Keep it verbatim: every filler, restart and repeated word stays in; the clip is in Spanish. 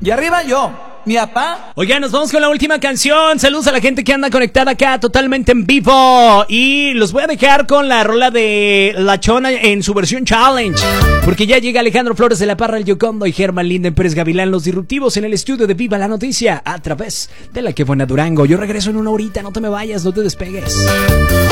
Y arriba yo. Mi papá. Oigan, nos vamos con la última canción. Saludos a la gente que anda conectada acá totalmente en vivo. Y los voy a dejar con la rola de La Chona en su versión Challenge, porque ya llega Alejandro Flores de la Parra, el Yocondo, y Germán Linden Pérez Gavilán, los disruptivos, en el estudio de Viva la Noticia, a través de La Que Buena Durango. Yo regreso en una horita, no te me vayas, no te despegues.